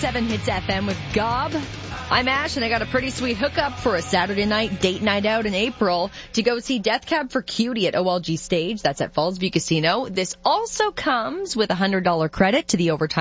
101.7 Hits FM with Gob. I'm Ash, and I got a pretty sweet hookup for a Saturday night date night out in April to go see Death Cab for Cutie at OLG Stage. That's at Fallsview Casino. This also comes with a $100 credit to the Overtime